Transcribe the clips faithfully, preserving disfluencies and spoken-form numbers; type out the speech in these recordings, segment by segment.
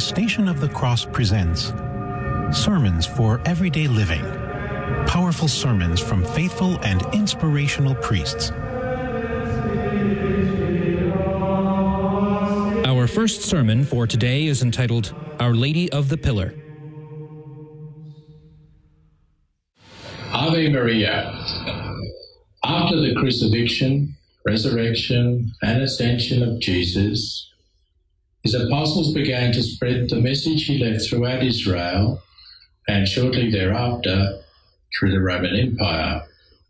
Station of the Cross presents Sermons for Everyday Living. Powerful sermons from faithful and inspirational priests. Our first sermon for today is entitled, Our Lady of the Pillar. Ave Maria. After the crucifixion, resurrection, and ascension of Jesus, his apostles began to spread the message he left throughout Israel and shortly thereafter through the Roman Empire.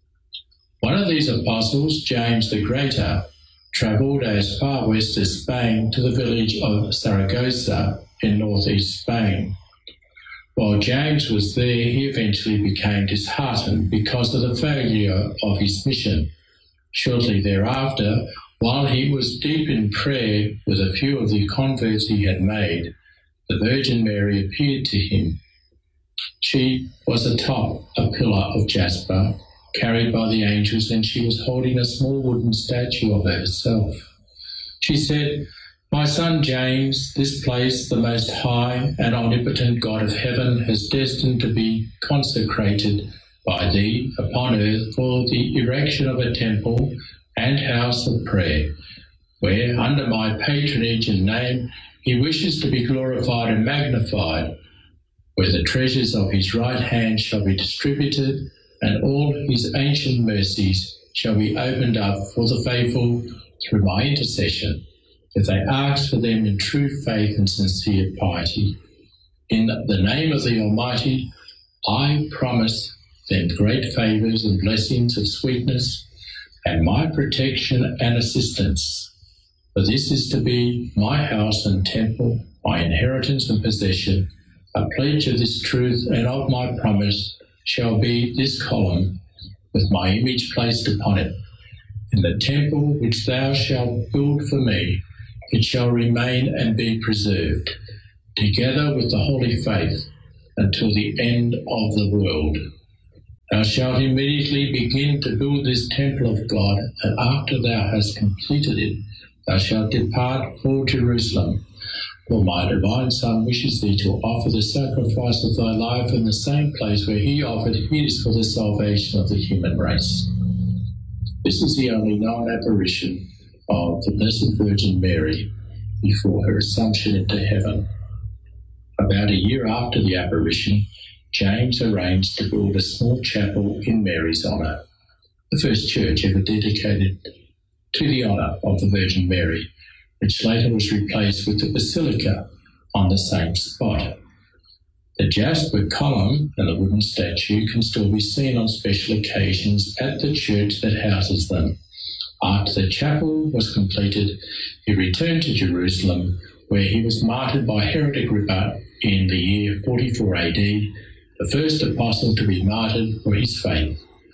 One of these apostles, James the Greater, travelled as far west as Spain to the village of Saragossa in northeast Spain. While James was there, he eventually became disheartened because of the failure of his mission. Shortly thereafter, while he was deep in prayer with a few of the converts he had made, the Virgin Mary appeared to him. She was atop a pillar of jasper, carried by the angels, and she was holding a small wooden statue of herself. She said, "My son James, this place the Most High and Omnipotent God of heaven has destined to be consecrated by thee upon earth for the erection of a temple and house of prayer, where under my patronage and name he wishes to be glorified and magnified, where the treasures of his right hand shall be distributed and all his ancient mercies shall be opened up for the faithful through my intercession, if they ask for them in true faith and sincere piety. In the name of the Almighty, I promise them great favours and blessings of sweetness and my protection and assistance. For this is to be my house and temple, my inheritance and possession. A pledge of this truth and of my promise shall be this column, with my image placed upon it. In the temple which thou shalt build for me, it shall remain and be preserved, together with the holy faith, until the end of the world. Thou shalt immediately begin to build this temple of God, and after thou hast completed it, thou shalt depart for Jerusalem. For my divine Son wishes thee to offer the sacrifice of thy life in the same place where he offered his for the salvation of the human race." This is the only known apparition of the Blessed Virgin Mary before her assumption into heaven. About a year after the apparition, James arranged to build a small chapel in Mary's honour, the first church ever dedicated to the honour of the Virgin Mary, which later was replaced with the basilica on the same spot. The jasper column and the wooden statue can still be seen on special occasions at the church that houses them. After the chapel was completed, he returned to Jerusalem, where he was martyred by Herod Agrippa in the year forty-four A D, the first apostle to be martyred for his faith.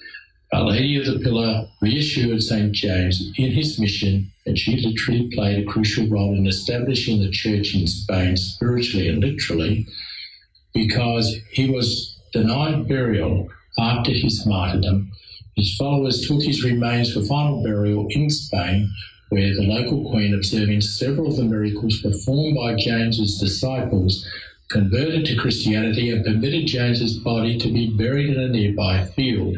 Our Lady of the Pillar reassured Saint James in his mission, and she literally played a crucial role in establishing the church in Spain spiritually and literally, because he was denied burial after his martyrdom. His followers took his remains for final burial in Spain, where the local queen, observing several of the miracles performed by James's disciples, converted to Christianity and permitted James's body to be buried in a nearby field.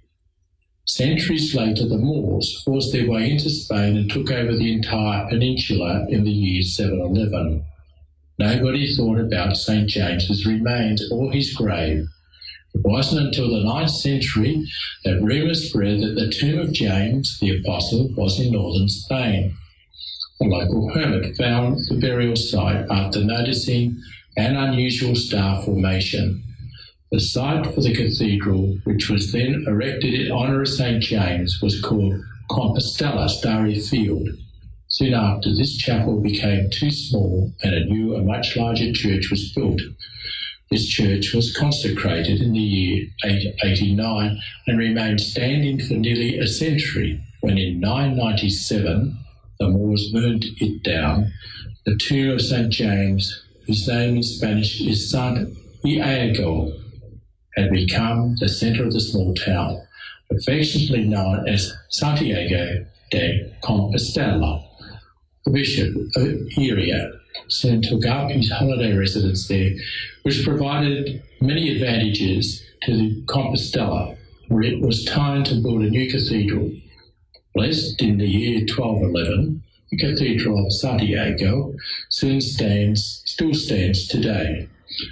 Centuries later, the Moors forced their way into Spain and took over the entire peninsula in the year seven eleven. Nobody thought about Saint James's remains or his grave. It wasn't until the ninth century that rumours spread that the tomb of James the Apostle was in northern Spain. A local hermit found the burial site after noticing an unusual star formation. The site for the cathedral, which was then erected in honour of Saint James, was called Compostela Starry Field. Soon after, this chapel became too small and a new and much larger church was built. This church was consecrated in the year eight eighty-nine and remained standing for nearly a century, when in nine ninety-seven the Moors burned it down. The tomb of Saint James, whose name in Spanish is Sant Iago, had become the centre of the small town, affectionately known as Santiago de Compostela. The bishop of Iria soon took up his holiday residence there, which provided many advantages to the Compostela, where it was time to build a new cathedral. Blessed in the year twelve eleven, the Cathedral of Santiago soon stands, still stands today.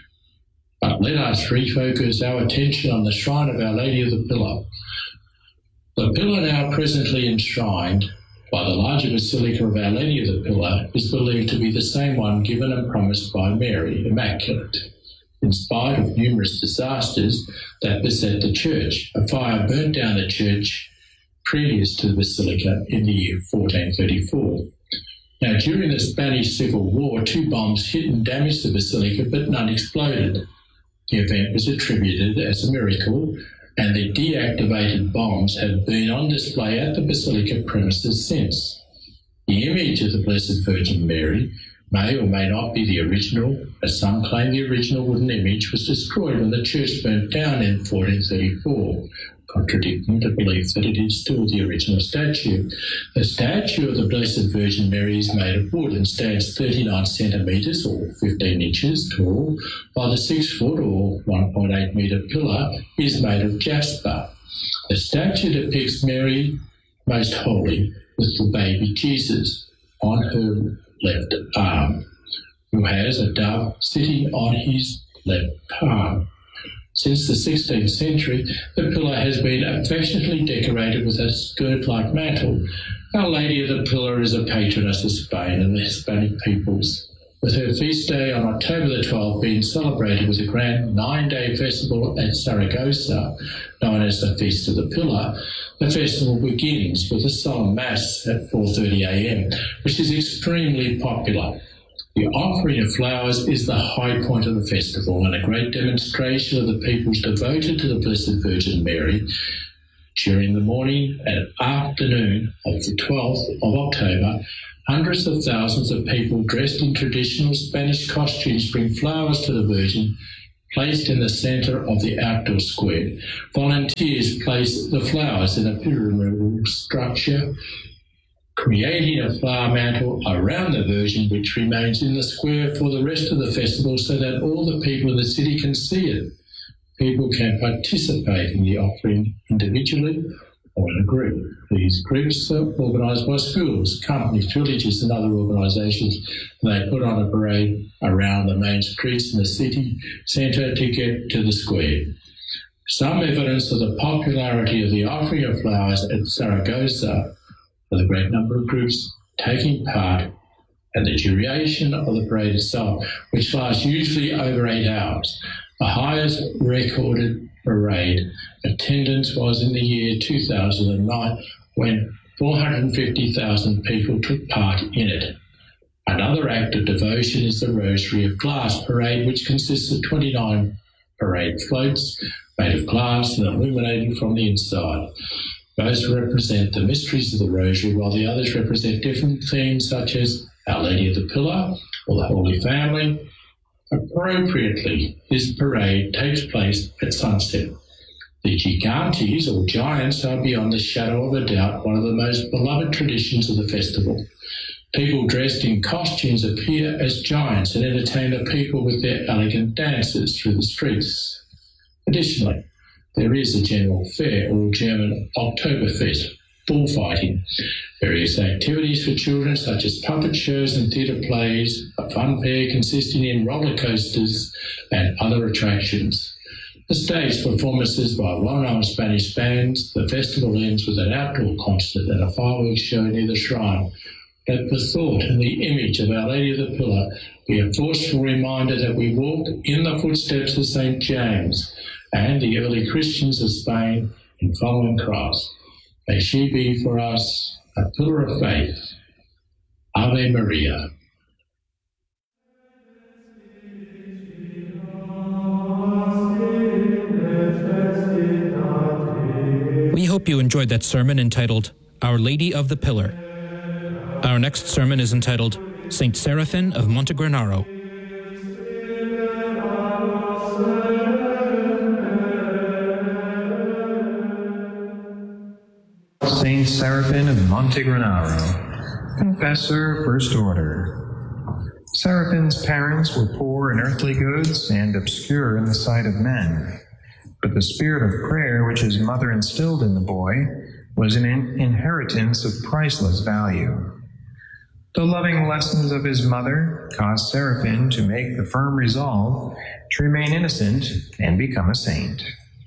But let us refocus our attention on the shrine of Our Lady of the Pillar. The pillar now presently enshrined by the larger Basilica of Our Lady of the Pillar is believed to be the same one given and promised by Mary, Immaculate. In spite of numerous disasters that beset the church, a fire burnt down the church previous to the Basilica in the year fourteen thirty-four. Now, during the Spanish Civil War, two bombs hit and damaged the Basilica, but none exploded. The event was attributed as a miracle, and the deactivated bombs have been on display at the Basilica premises since. The image of the Blessed Virgin Mary may or may not be the original, as some claim the original wooden image was destroyed when the church burnt down in fourteen thirty-four, contradicting the belief that it is still the original statue. The statue of the Blessed Virgin Mary is made of wood and stands thirty-nine centimetres or fifteen inches tall, while the six foot or one point eight metre pillar is made of jasper. The statue depicts Mary Most Holy with the baby Jesus on her left arm, who has a dove sitting on his left palm. Since the sixteenth century, the pillar has been affectionately decorated with a skirt-like mantle. Our Lady of the Pillar is a patroness of Spain and the Hispanic peoples, with her feast day on October the twelfth being celebrated with a grand nine-day festival at Saragossa, known as the Feast of the Pillar. The festival begins with a solemn mass at four thirty a m, which is extremely popular. The offering of flowers is the high point of the festival and a great demonstration of the people's devoted to the Blessed Virgin Mary. During the morning and afternoon of the twelfth of October, hundreds of thousands of people dressed in traditional Spanish costumes bring flowers to the Virgin, placed in the centre of the outdoor square. Volunteers place the flowers in a pyramidal structure, creating a flower mantle around the Virgin, which remains in the square for the rest of the festival so that all the people in the city can see it. People can participate in the offering individually or in a group. These groups are organised by schools, companies, villages and other organisations, and they put on a parade around the main streets in the city centre to get to the square. Some evidence of the popularity of the offering of flowers at Saragossa, with a great number of groups taking part, and the duration of the parade itself, which lasts usually over eight hours. The highest recorded parade attendance was in the year two thousand nine, when four hundred fifty thousand people took part in it. Another act of devotion is the Rosary of Glass parade, which consists of twenty-nine parade floats made of glass and illuminated from the inside. Most represent the mysteries of the Rosary, while the others represent different themes such as Our Lady of the Pillar or the Holy Family. Appropriately, this parade takes place at sunset. The Gigantes, or giants, are beyond the shadow of a doubt one of the most beloved traditions of the festival. People dressed in costumes appear as giants and entertain the people with their elegant dances through the streets. Additionally, there is a general fair, or German Oktoberfest, bullfighting, various activities for children such as puppet shows and theatre plays, a fun fair consisting in roller coasters and other attractions. The stage performances by well-known Spanish bands. The festival ends with an outdoor concert and a fireworks show near the shrine. Let the thought and the image of Our Lady of the Pillar be a forceful reminder that we walk in the footsteps of Saint James and the early Christians of Spain in following Christ. May she be for us a pillar of faith. Ave Maria. We hope you enjoyed that sermon entitled Our Lady of the Pillar. Our next sermon is entitled Saint Seraphin of Montegranaro. Saint Seraphin of Montegranaro, Confessor, First Order. Seraphin's parents were poor in earthly goods and obscure in the sight of men, but the spirit of prayer which his mother instilled in the boy was an in- inheritance of priceless value. The loving lessons of his mother caused Seraphin to make the firm resolve to remain innocent and become a saint.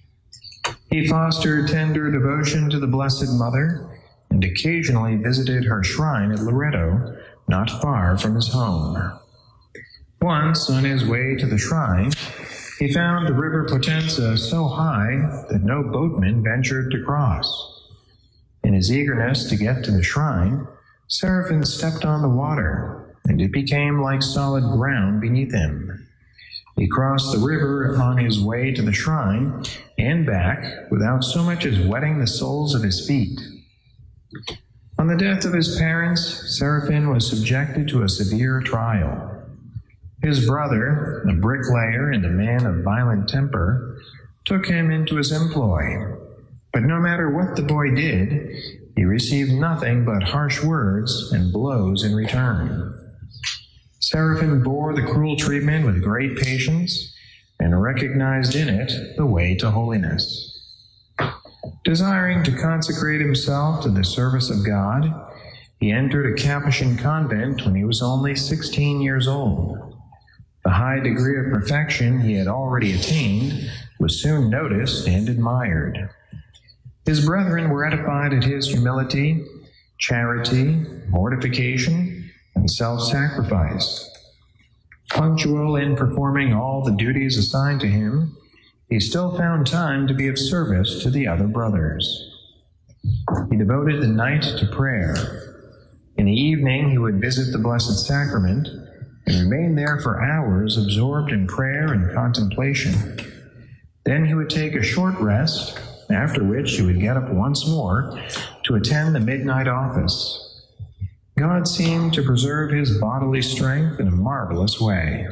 He fostered tender devotion to the Blessed Mother and occasionally visited her shrine at Loreto, not far from his home. Once, on his way to the shrine, he found the river Potenza so high that no boatman ventured to cross. In his eagerness to get to the shrine, Seraphin stepped on the water, and it became like solid ground beneath him. He crossed the river on his way to the shrine and back without so much as wetting the soles of his feet. On the death of his parents, Seraphin was subjected to a severe trial. His brother, a bricklayer and a man of violent temper, took him into his employ. But no matter what the boy did, he received nothing but harsh words and blows in return. Seraphin bore the cruel treatment with great patience and recognized in it the way to holiness. Desiring to consecrate himself to the service of God, he entered a Capuchin convent when he was only sixteen years old. The high degree of perfection he had already attained was soon noticed and admired. His brethren were edified at his humility, charity, mortification, and self-sacrifice. Punctual in performing all the duties assigned to him, he still found time to be of service to the other brothers. He devoted the night to prayer. In the evening, he would visit the Blessed Sacrament and remain there for hours absorbed in prayer and contemplation. Then he would take a short rest, after which he would get up once more to attend the midnight office. God seemed to preserve his bodily strength in a marvelous way.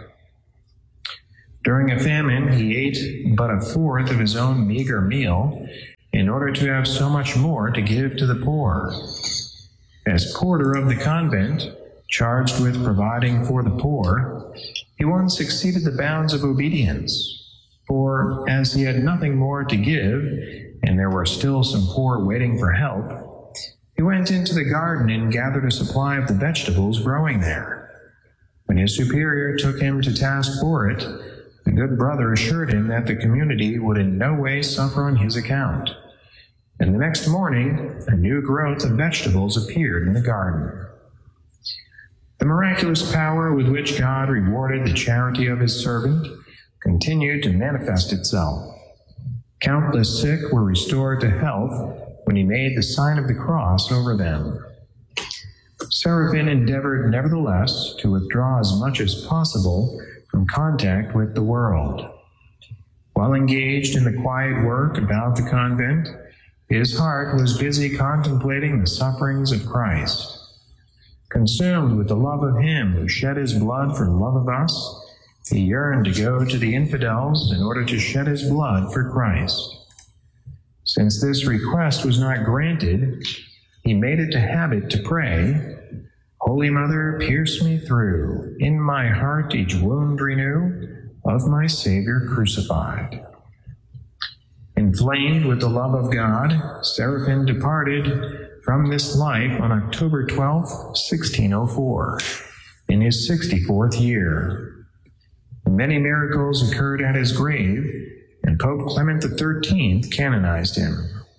During a famine, he ate but a fourth of his own meager meal in order to have so much more to give to the poor. As porter of the convent, charged with providing for the poor, he once exceeded the bounds of obedience, for as he had nothing more to give, and there were still some poor waiting for help, he went into the garden and gathered a supply of the vegetables growing there. When his superior took him to task for it, the good brother assured him that the community would in no way suffer on his account. And the next morning, a new growth of vegetables appeared in the garden. The miraculous power with which God rewarded the charity of his servant continued to manifest itself. Countless sick were restored to health when he made the sign of the cross over them. Seraphin endeavored nevertheless to withdraw as much as possible from contact with the world. While engaged in the quiet work about the convent, his heart was busy contemplating the sufferings of Christ. Consumed with the love of him who shed his blood for love of us, he yearned to go to the infidels in order to shed his blood for Christ. Since this request was not granted, he made it a habit to pray, "Holy Mother, pierce me through, in my heart each wound renew, of my Savior crucified." Inflamed with the love of God, Seraphin departed from this life on October twelfth, sixteen oh four, in his sixty-fourth year. Many miracles occurred at his grave, and Pope Clement the thirteenth canonized him.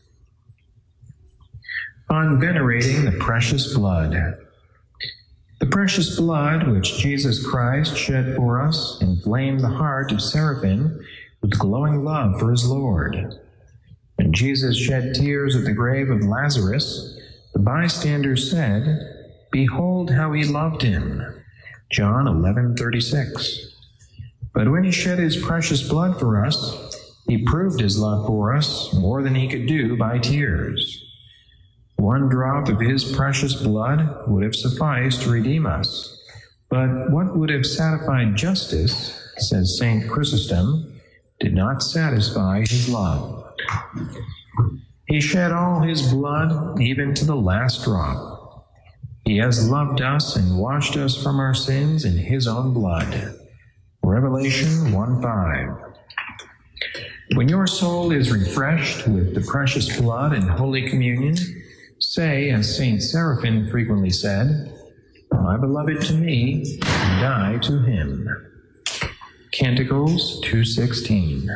On venerating the precious blood. The precious blood which Jesus Christ shed for us inflamed the heart of Seraphin with glowing love for his Lord. When Jesus shed tears at the grave of Lazarus, the bystanders said, "Behold how he loved him." John eleven thirty-six. But when he shed his precious blood for us, he proved his love for us more than he could do by tears. One drop of his precious blood would have sufficed to redeem us. But what would have satisfied justice, says Saint Chrysostom, did not satisfy his love. He shed all his blood, even to the last drop. He has loved us and washed us from our sins in his own blood. Revelation one five. When your soul is refreshed with the precious blood and Holy Communion, say, as Saint Seraphim frequently said, "My beloved to me, and I to him." Canticles two sixteen.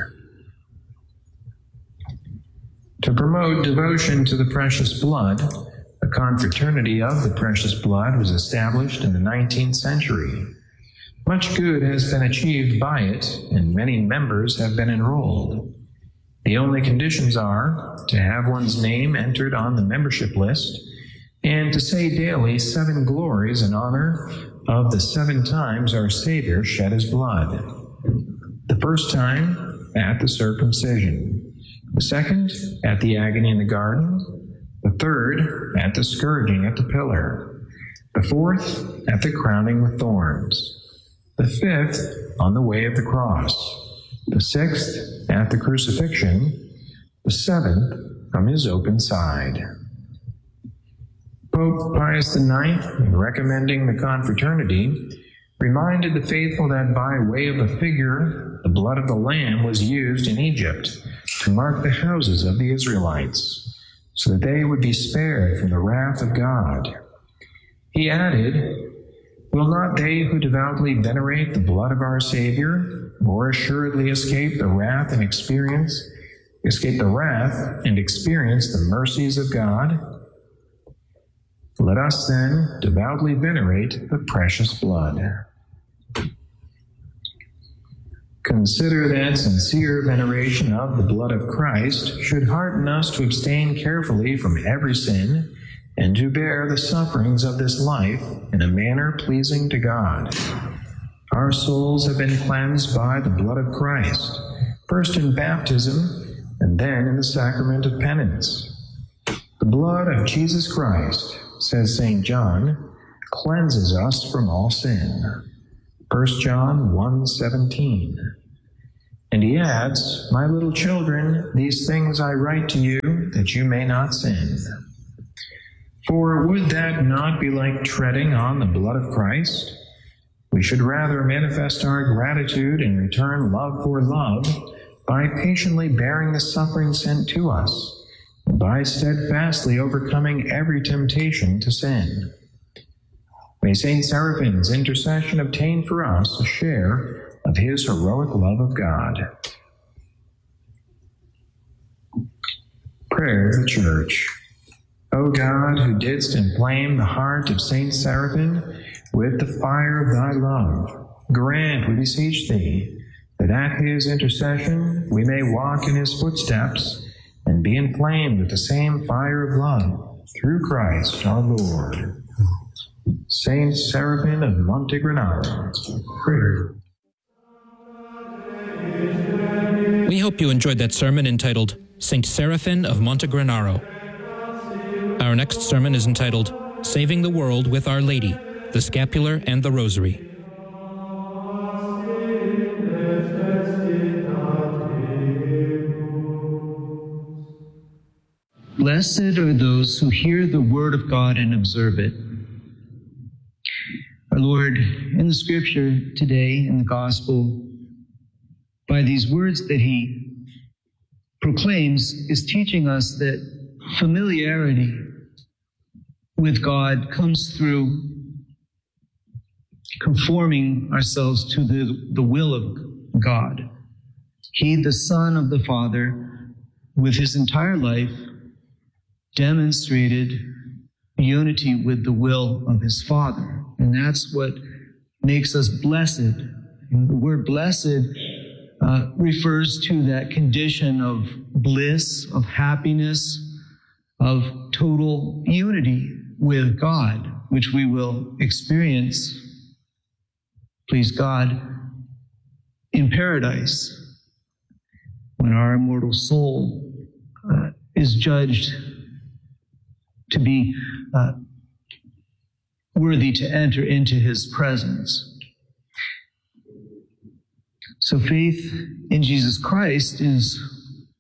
To promote devotion to the precious blood, a confraternity of the precious blood was established in the nineteenth century. Much good has been achieved by it, and many members have been enrolled. The only conditions are to have one's name entered on the membership list and to say daily seven glories in honor of the seven times our Savior shed his blood. The first time at the circumcision, the second at the agony in the garden, the third at the scourging at the pillar, the fourth at the crowning with thorns, the fifth on the way of the cross, the sixth at the crucifixion, the seventh from his open side. Pope Pius the Ninth, in recommending the confraternity, reminded the faithful that by way of a figure, the blood of the Lamb was used in Egypt to mark the houses of the Israelites, so that they would be spared from the wrath of God. He added, "Will not they who devoutly venerate the blood of our Savior more assuredly escape the wrath and experience, escape the wrath and experience the mercies of God? Let us then devoutly venerate the precious blood." Consider that sincere veneration of the blood of Christ should hearten us to abstain carefully from every sin and to bear the sufferings of this life in a manner pleasing to God. Our souls have been cleansed by the blood of Christ, first in baptism and then in the sacrament of penance. The blood of Jesus Christ, says Saint John, cleanses us from all sin. First John one seventeen. And he adds, "My little children, these things I write to you, that you may not sin." For would that not be like treading on the blood of Christ? We should rather manifest our gratitude and return love for love by patiently bearing the suffering sent to us, and by steadfastly overcoming every temptation to sin. May Saint Seraphim's intercession obtain for us a share of his heroic love of God. Prayer of the Church. O God, who didst inflame the heart of Saint Seraphim with the fire of thy love, grant, we beseech thee, that at his intercession we may walk in his footsteps and be inflamed with the same fire of love, through Christ our Lord. Saint Seraphim of Montegranaro. Prayer. We hope you enjoyed that sermon entitled Saint Seraphim of Montegranaro. Our next sermon is entitled Saving the World with Our Lady, the Scapular and the Rosary. Blessed are those who hear the word of God and observe it. Our Lord, in the scripture today, in the gospel, by these words that he proclaims, is teaching us that familiarity with God comes through conforming ourselves to the, the will of God. He, the Son of the Father, with his entire life, demonstrated unity with the will of his Father. And that's what makes us blessed. And the word blessed uh, refers to that condition of bliss, of happiness, of total unity with God, which we will experience, please God, in paradise, when our immortal soul uh, is judged to be uh, worthy to enter into his presence. So faith in Jesus Christ is,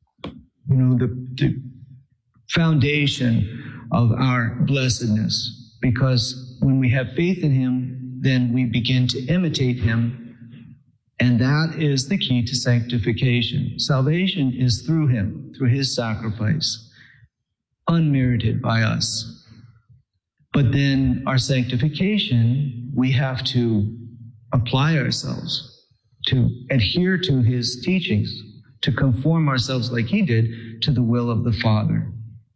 you know, the, the foundation of our blessedness. because when we have faith in him, then we begin to imitate him. And that is the key to sanctification. Salvation is through him, through his sacrifice, unmerited by us. But then our sanctification, we have to apply ourselves, to adhere to his teachings, to conform ourselves like he did to the will of the Father.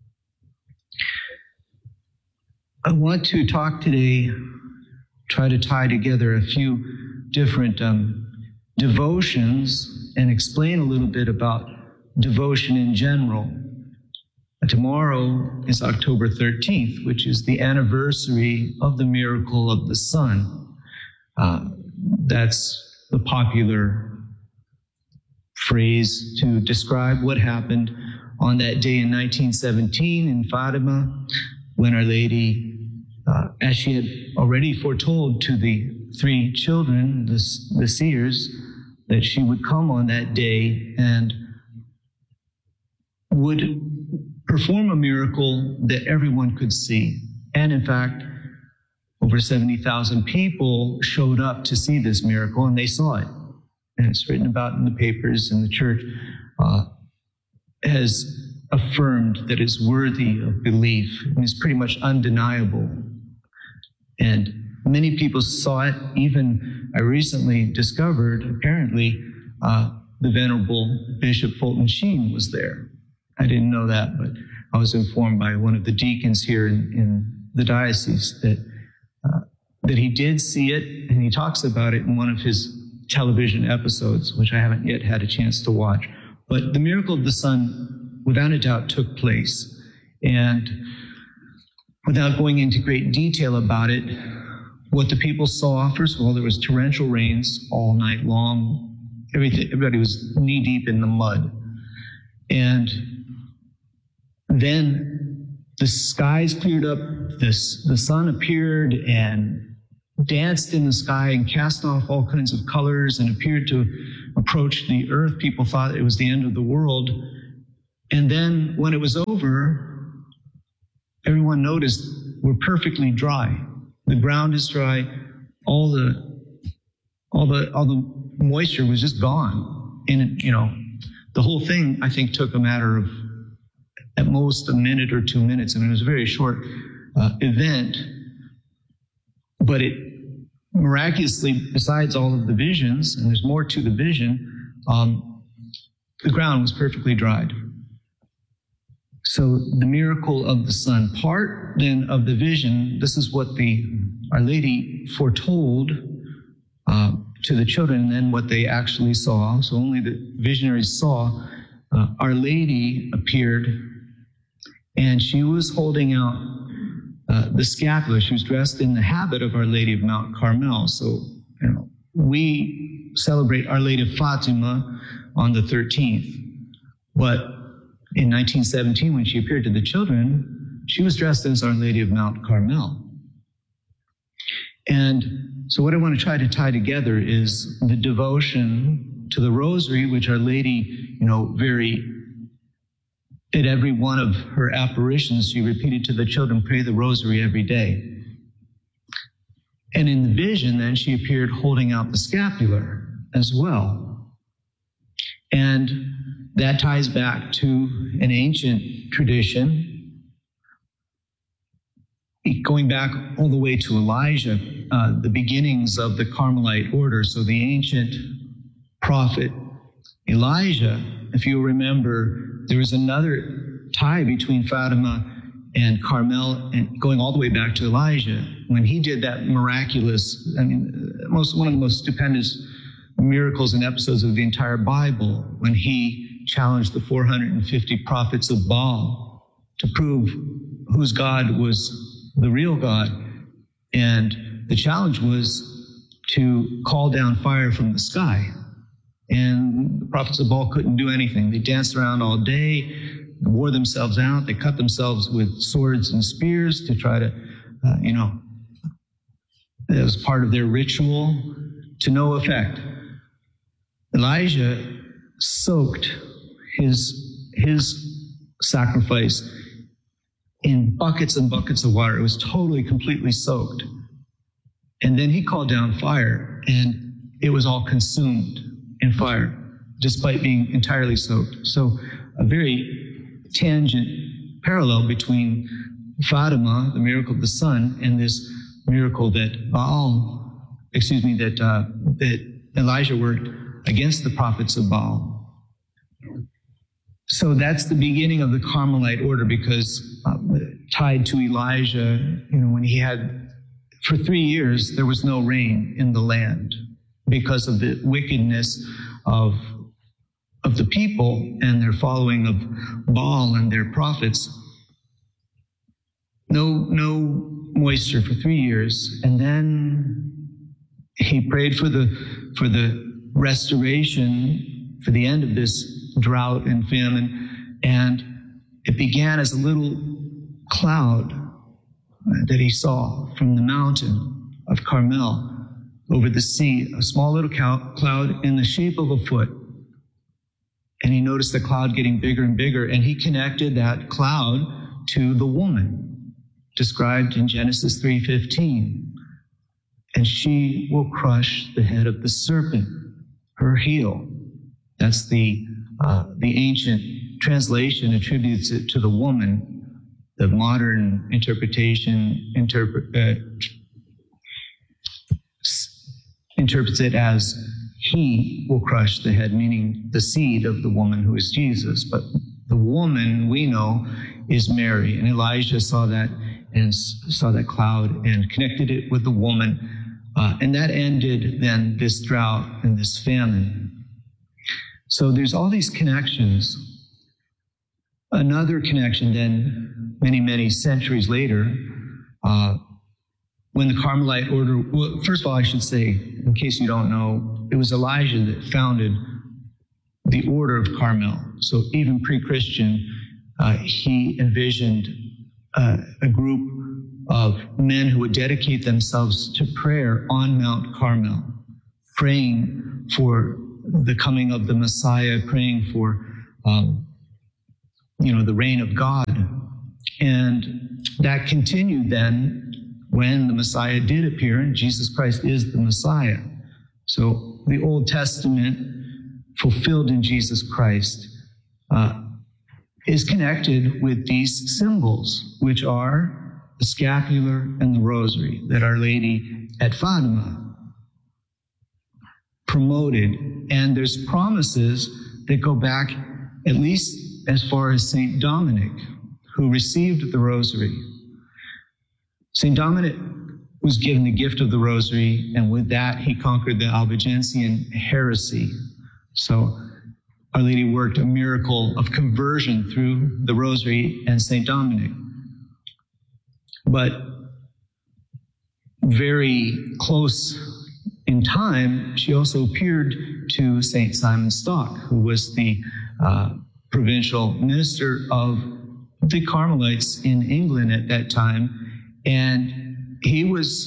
I want to talk today, try to tie together a few different um, devotions and explain a little bit about devotion in general. Tomorrow is October thirteenth, which is the anniversary of the miracle of the sun. Uh, that's the popular phrase to describe what happened on that day in nineteen seventeen in Fatima, when Our Lady, uh, as she had already foretold to the three children, the, the seers, that she would come on that day and would perform a miracle that everyone could see. And in fact, over seventy thousand people showed up to see this miracle, and they saw it. And it's written about in the papers, and the church uh, has affirmed that it's worthy of belief, and it's pretty much undeniable. And many people saw it. Even I recently discovered, apparently, uh, the Venerable Bishop Fulton Sheen was there. I didn't know that, but I was informed by one of the deacons here in, in the diocese that uh, that he did see it, and he talks about it in one of his television episodes, which I haven't yet had a chance to watch. But the miracle of the sun, without a doubt, took place. And without going into great detail about it, what the people saw, first of all, there was torrential rains all night long. Everything, everybody was knee-deep in the mud. And then the skies cleared up, this, the sun appeared and danced in the sky and cast off all kinds of colors and appeared to approach the earth. People thought it was the end of the world. And then when it was over, everyone noticed we're perfectly dry. The ground is dry. All the, all the, all the moisture was just gone. And, you know, the whole thing, I think, took a matter of at most a minute or two minutes. I mean, it was a very short uh, event, but it miraculously, besides all of the visions, and there's more to the vision, um, the ground was perfectly dried. So the miracle of the sun, part then of the vision, this is what the Our Lady foretold uh, to the children, and then what they actually saw. So only the visionaries saw. Uh, Our Lady appeared, and she was holding out uh, the scapular. She was dressed in the habit of Our Lady of Mount Carmel. So, you know, we celebrate Our Lady of Fatima on the thirteenth, but in nineteen seventeen, when she appeared to the children, she was dressed as Our Lady of Mount Carmel. And so what I want to try to tie together is the devotion to the rosary, which Our Lady, you know, very, at every one of her apparitions, she repeated to the children, pray the rosary every day. And in the vision, then, she appeared holding out the scapular as well. And that ties back to an ancient tradition, going back all the way to Elijah, uh, the beginnings of the Carmelite order. So the ancient prophet Elijah, if you remember, there was another tie between Fatima and Carmel, and going all the way back to Elijah, when he did that miraculous, I mean, most one of the most stupendous miracles and episodes of the entire Bible, when he challenged the four hundred fifty prophets of Baal to prove whose God was the real God. And the challenge was to call down fire from the sky. And the prophets of Baal couldn't do anything. They danced around all day, wore themselves out. They cut themselves with swords and spears to try to, uh, you know, it was part of their ritual, to no effect. Elijah soaked his, his sacrifice in buckets and buckets of water. It was totally, completely soaked. And then he called down fire, and it was all consumed in fire, despite being entirely soaked. So a very tangent parallel between Fatima, the miracle of the sun, and this miracle that Baal, excuse me, that uh, that Elijah worked against the prophets of Baal. So that's the beginning of the Carmelite order, because uh, tied to Elijah, you know, when he had, for three years, there was no rain in the land because of the wickedness of, of the people and their following of Baal and their prophets. No, no moisture for three years. And then he prayed for the, for the restoration, for the end of this drought and famine, and it began as a little cloud that he saw from the mountain of Carmel over the sea, a small little cloud in the shape of a foot. And he noticed the cloud getting bigger and bigger, and he connected that cloud to the woman described in Genesis three fifteen. And she will crush the head of the serpent, her heel. That's the Uh, the ancient translation attributes it to the woman. The modern interpretation interpret, uh, interprets it as he will crush the head, meaning the seed of the woman who is Jesus. But the woman, we know, is Mary. And Elijah saw that and saw that cloud and connected it with the woman. Uh, and that ended then this drought and this famine. So there's all these connections. Another connection then, many, many centuries later, uh, when the Carmelite order, well, first of all, I should say, in case you don't know, it was Elijah that founded the order of Carmel. So even pre-Christian, uh, he envisioned uh, a group of men who would dedicate themselves to prayer on Mount Carmel, praying for the coming of the Messiah, praying for, um, you know, the reign of God. And that continued then when the Messiah did appear, and Jesus Christ is the Messiah. So the Old Testament fulfilled in Jesus Christ uh, is connected with these symbols, which are the scapular and the rosary that Our Lady at Fatima promoted. And there's promises that go back at least as far as Saint Dominic, who received the rosary. Saint Dominic was given the gift of the rosary, and with that he conquered the Albigensian heresy. So Our Lady worked a miracle of conversion through the rosary and Saint Dominic. But very close in time, she also appeared to Saint Simon Stock, who was the uh, provincial minister of the Carmelites in England at that time. And he was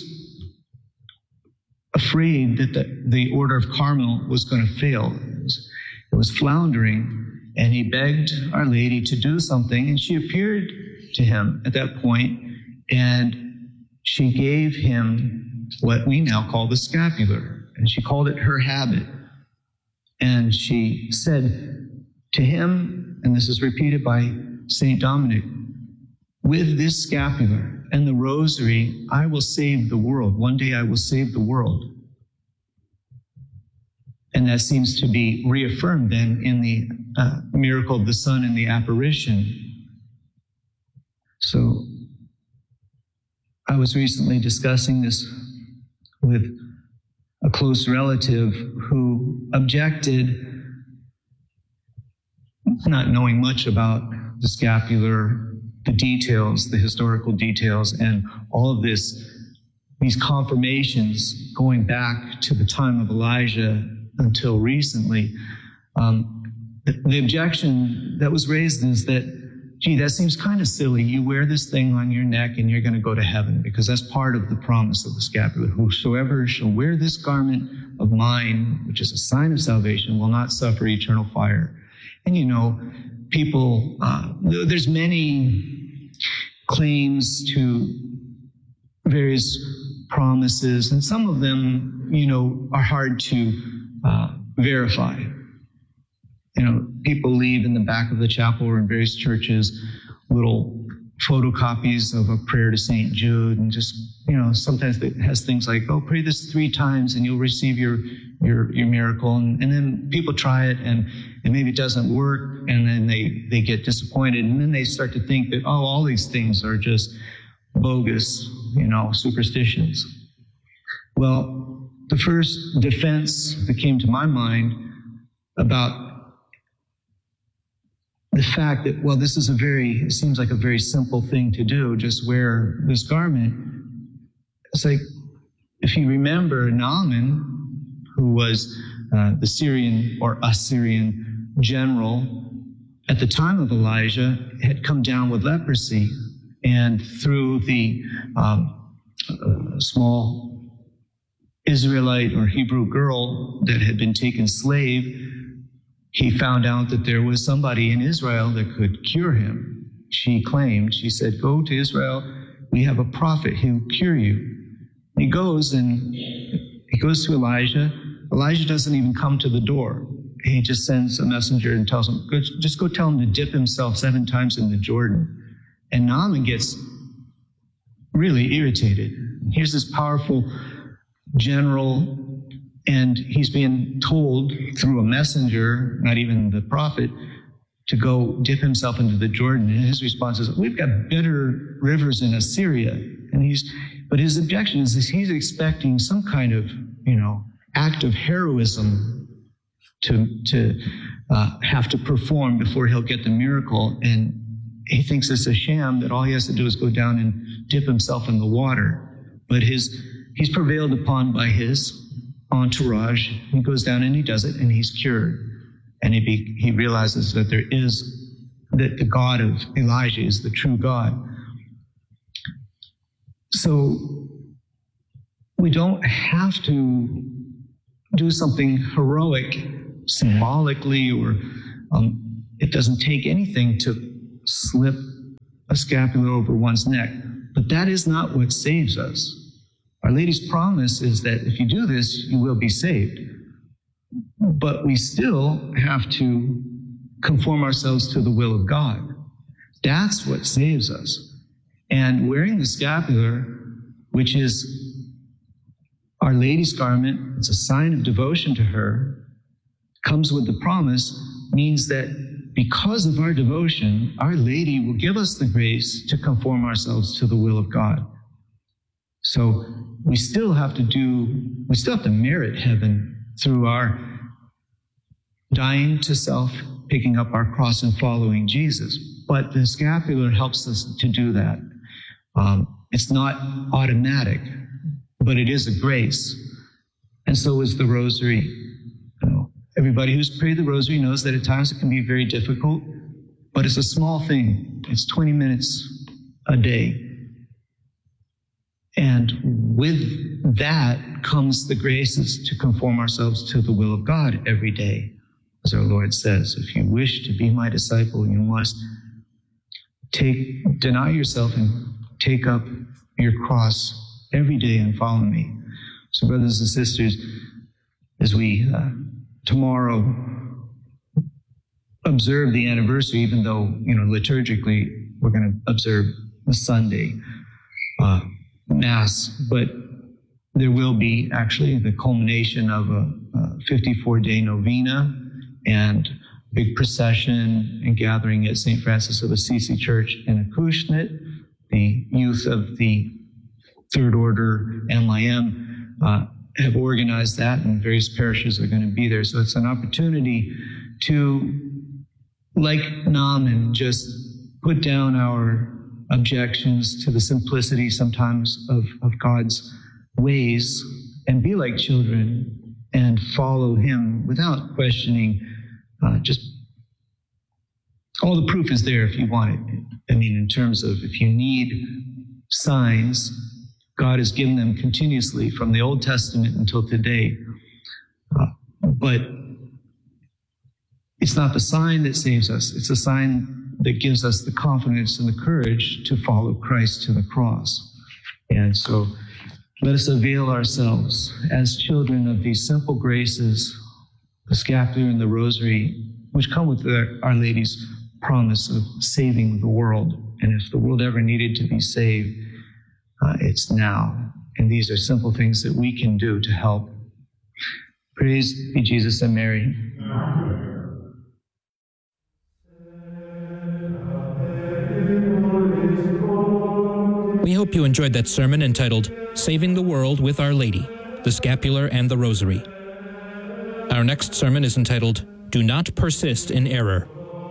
afraid that the, the Order of Carmel was going to fail. It was, it was floundering, and he begged Our Lady to do something, and she appeared to him at that point, and she gave him what we now call the scapular, and she called it her habit. And she said to him, and this is repeated by Saint Dominic, with this scapular and the rosary, I will save the world. One day I will save the world. And that seems to be reaffirmed then in the uh, miracle of the sun and the apparition. So I was recently discussing this with a close relative who objected, not knowing much about the scapular, the details, the historical details, and all of this, these confirmations going back to the time of Elijah until recently. Um, the, the objection that was raised is that, gee, that seems kind of silly. You wear this thing on your neck and you're going to go to heaven, because that's part of the promise of the scapular. Whosoever shall wear this garment of mine, which is a sign of salvation, will not suffer eternal fire. And you know, people, uh, there's many claims to various promises, and some of them, you know, are hard to uh, verify. You know, people leave in the back of the chapel or in various churches little photocopies of a prayer to Saint Jude, and just, you know, sometimes it has things like, oh, pray this three times and you'll receive your your your miracle. And, and then people try it and, and maybe it doesn't work, and then they, they get disappointed, and then they start to think that, oh, all these things are just bogus, you know, superstitions. Well, the first defense that came to my mind about the fact that, well, this is a very, it seems like a very simple thing to do, just wear this garment. It's like, if you remember Naaman, who was uh, the Syrian or Assyrian general at the time of Elijah, had come down with leprosy, and through the um, uh, small Israelite or Hebrew girl that had been taken slave, he found out that there was somebody in Israel that could cure him. She claimed, she said, go to Israel, we have a prophet, he'll cure you. He goes and he goes to Elijah. Elijah doesn't even come to the door. He just sends a messenger and tells him, just go tell him to dip himself seven times in the Jordan. And Naaman gets really irritated. Here's this powerful general, and he's being told through a messenger, not even the prophet, to go dip himself into the Jordan. And his response is, we've got better rivers in Assyria. And he's, but his objection is, is he's expecting some kind of, you know, act of heroism to, to uh, have to perform before he'll get the miracle. And he thinks it's a sham, that all he has to do is go down and dip himself in the water. But his, he's prevailed upon by his entourage. He goes down and he does it, and he's cured. And he be, he realizes that there is, that the God of Elijah is the true God. So we don't have to do something heroic symbolically, or um, it doesn't take anything to slip a scapular over one's neck. But that is not what saves us. Our Lady's promise is that if you do this, you will be saved. But we still have to conform ourselves to the will of God. That's what saves us. And wearing the scapular, which is Our Lady's garment, it's a sign of devotion to her, comes with the promise, means that because of our devotion, Our Lady will give us the grace to conform ourselves to the will of God. So we still have to do, we still have to merit heaven through our dying to self, picking up our cross and following Jesus. But the scapular helps us to do that. Um, it's not automatic, but it is a grace. And so is the rosary. You know, everybody who's prayed the rosary knows that at times it can be very difficult, but it's a small thing. It's twenty minutes a day. And with that comes the graces to conform ourselves to the will of God every day. As our Lord says, if you wish to be my disciple, you must take, deny yourself and take up your cross every day and follow me. So brothers and sisters, as we uh, tomorrow observe the anniversary, even though, you know, liturgically we're going to observe the Sunday uh, Mass, but there will be actually the culmination of a fifty-four day novena and big procession and gathering at Saint Francis of Assisi Church in Acushnet. The youth of the Third Order M I M uh, have organized that, and various parishes are going to be there. So it's an opportunity to, like Naaman, just put down our objections to the simplicity sometimes of, of God's ways and be like children and follow him without questioning. Uh, just all the proof is there if you want it. I mean, in terms of if you need signs, God has given them continuously from the Old Testament until today. Uh, but it's not the sign that saves us. It's a sign that gives us the confidence and the courage to follow Christ to the cross. And so let us avail ourselves as children of these simple graces, the scapular and the rosary, which come with the, Our Lady's promise of saving the world. And if the world ever needed to be saved, uh, it's now. And these are simple things that we can do to help. Praise be Jesus and Mary. We hope you enjoyed that sermon entitled Saving the World with Our Lady, the Scapular and the Rosary. Our next sermon is entitled Do Not Persist in Error.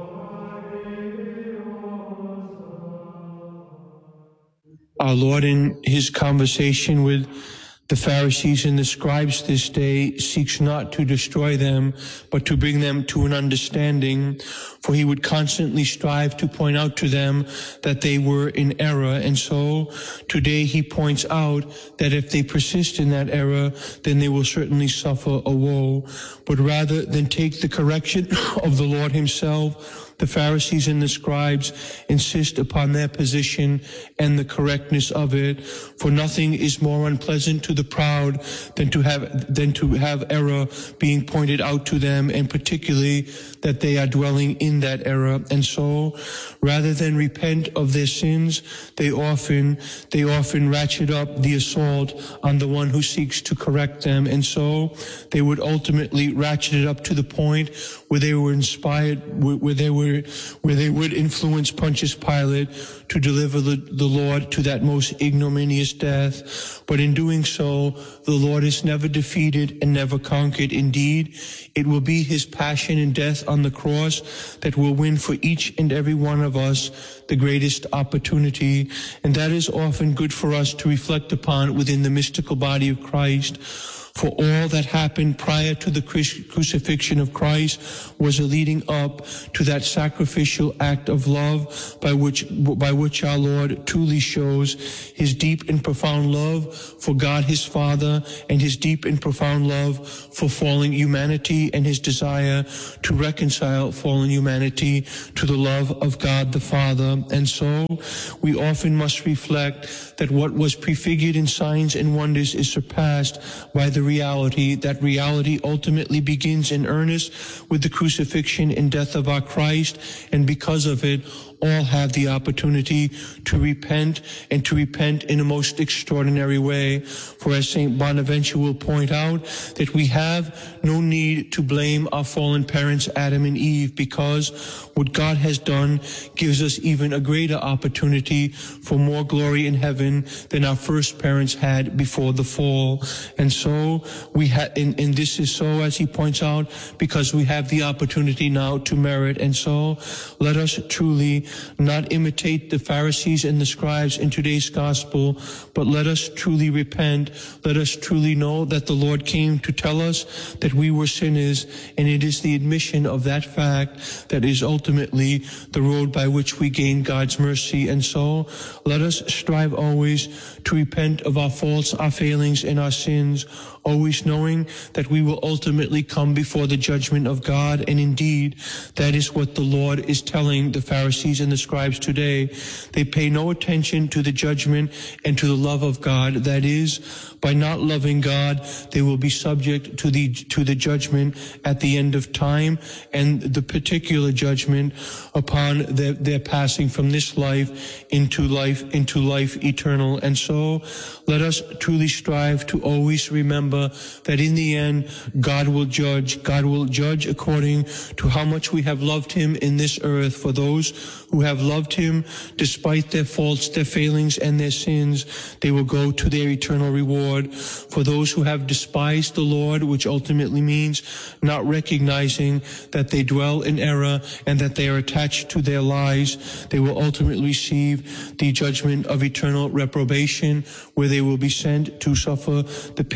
Our Lord, in his conversation with the Pharisees and the scribes this day, seeks not to destroy them, but to bring them to an understanding, for he would constantly strive to point out to them that they were in error. And so today he points out that if they persist in that error, then they will certainly suffer a woe. But rather than take the correction of the Lord himself, the Pharisees and the scribes insist upon their position and the correctness of it, for nothing is more unpleasant to the proud than to have than to have error being pointed out to them, and particularly that they are dwelling in that error. And so, rather than repent of their sins, they often they often ratchet up the assault on the one who seeks to correct them. And so, they would ultimately ratchet it up to the point where they were inspired, where they were where they would influence Pontius Pilate to deliver the, the Lord to that most ignominious death. But in doing so, the Lord is never defeated and never conquered. Indeed, it will be his passion and death on the cross that will win for each and every one of us the greatest opportunity. And that is often good for us to reflect upon within the mystical body of Christ. For all that happened prior to the crucifixion of Christ was a leading up to that sacrificial act of love by which by which our Lord truly shows his deep and profound love for God his Father, and his deep and profound love for fallen humanity, and his desire to reconcile fallen humanity to the love of God the Father. And so we often must reflect that what was prefigured in signs and wonders is surpassed by the reality. That reality ultimately begins in earnest with the crucifixion and death of our Christ, and because of it, all have the opportunity to repent, and to repent in a most extraordinary way. For as Saint Bonaventure will point out, that we have no need to blame our fallen parents, Adam and Eve, because what God has done gives us even a greater opportunity for more glory in heaven than our first parents had before the fall. And so we have, and, and this is so, as he points out, because we have the opportunity now to merit. And so let us truly not imitate the Pharisees and the scribes in today's gospel, but let us truly repent. Let us truly know that the Lord came to tell us that we were sinners, and it is the admission of that fact that is ultimately the road by which we gain God's mercy. And so let us strive always to repent of our faults, our failings, and our sins, always knowing that we will ultimately come before the judgment of God. And indeed, that is what the Lord is telling the Pharisees and the scribes today. They pay no attention to the judgment and to the love of God. That is, by not loving God, they will be subject to the to the judgment at the end of time, and the particular judgment upon their, their passing from this life into life into life eternal. And so let us truly strive to always remember that in the end, God will judge. God will judge according to how much we have loved him in this earth. For those who have loved him despite their faults, their failings, and their sins, they will go to their eternal reward. For those who have despised the Lord, which ultimately means not recognizing that they dwell in error and that they are attached to their lies, they will ultimately receive the judgment of eternal reprobation, where they will be sent to suffer the pains of hell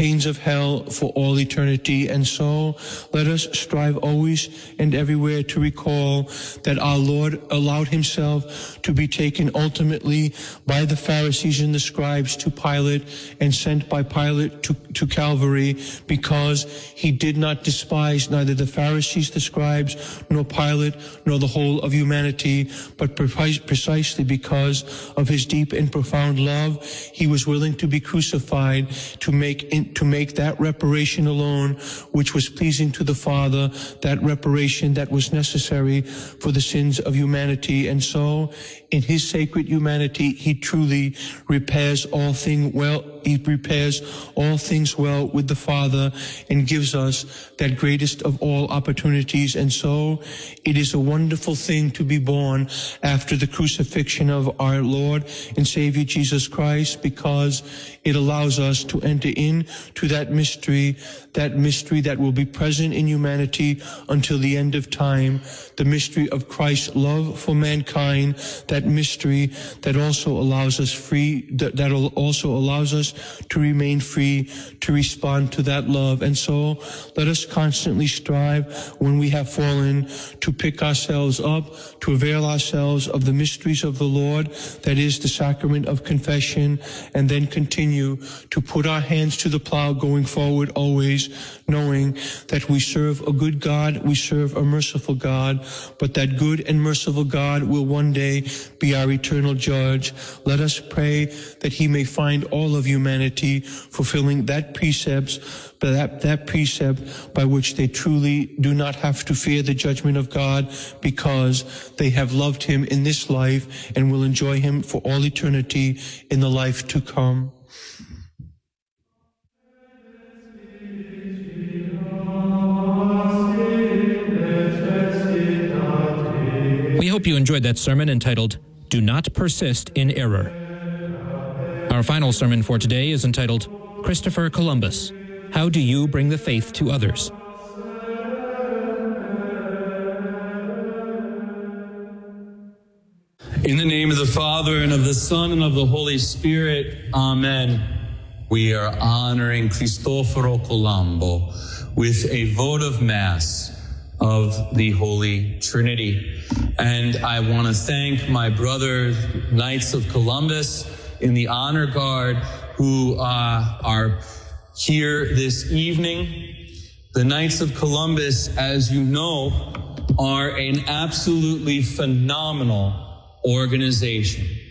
hell for all eternity. And so let us strive always and everywhere to recall that our Lord allowed himself to be taken ultimately by the Pharisees and the scribes to Pilate and sent by Pilate to, to Calvary, because he did not despise neither the Pharisees, the scribes, nor Pilate, nor the whole of humanity, but precisely because of his deep and profound love, he was willing to be crucified to make in, to make that reparation alone which was pleasing to the Father, that reparation that was necessary for the sins of humanity. And so in his sacred humanity, he truly repairs all things well. He repairs all things well with the Father and gives us that greatest of all opportunities. And so it is a wonderful thing to be born after the crucifixion of our Lord and Savior Jesus Christ, because it allows us to enter into that mystery, that mystery that will be present in humanity until the end of time, the mystery of Christ's love for mankind, that mystery that also allows us free, that, that also allows us to remain free to respond to that love. And so let us constantly strive when we have fallen to pick ourselves up, to avail ourselves of the mysteries of the Lord, that is the sacrament of confession, and then continue to put our hands to the plow going forward always, knowing that we serve a good God, we serve a merciful God, but that good and merciful God will one day be our eternal judge. Let us pray that he may find all of humanity fulfilling that precepts, that, that precept by which they truly do not have to fear the judgment of God, because they have loved him in this life and will enjoy him for all eternity in the life to come. We hope you enjoyed that sermon entitled, Do Not Persist in Error. Our final sermon for today is entitled, Christopher Columbus, How Do You Bring the Faith to Others? In the name of the Father, and of the Son, and of the Holy Spirit, Amen. We are honoring Cristoforo Colombo with a vote of Mass of the Holy Trinity. And I want to thank my brother, Knights of Columbus in the Honor Guard, who uh, are here this evening. The Knights of Columbus, as you know, are an absolutely phenomenal organization.